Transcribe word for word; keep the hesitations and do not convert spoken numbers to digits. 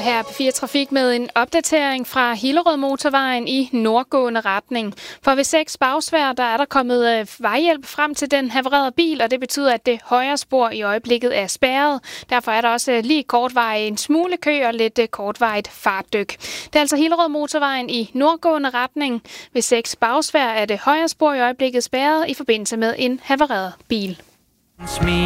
her på fire Trafik med en opdatering fra Hillerød Motorvejen i nordgående retning. For ved seks Bagsværd, der er der kommet vejhjælp frem til den havererede bil, og det betyder, at det højre spor i øjeblikket er spærret. Derfor er der også lige kortvej en smule kø og lidt kortvarigt fartdyk. Det er altså Hillerød Motorvejen i nordgående retning. Ved seks Bagsværd er det højre spor i øjeblikket spærret i forbindelse med en havereret bil.